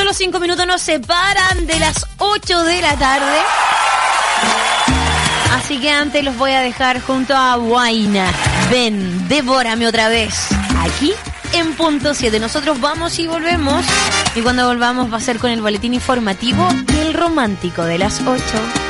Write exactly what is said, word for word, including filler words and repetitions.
Solo cinco minutos nos separan de las ocho de la tarde. Así que antes los voy a dejar junto a Huayna. Ven, devórame otra vez. Aquí en Punto siete. Nosotros vamos y volvemos. Y cuando volvamos va a ser con el boletín informativo y el romántico de las ocho.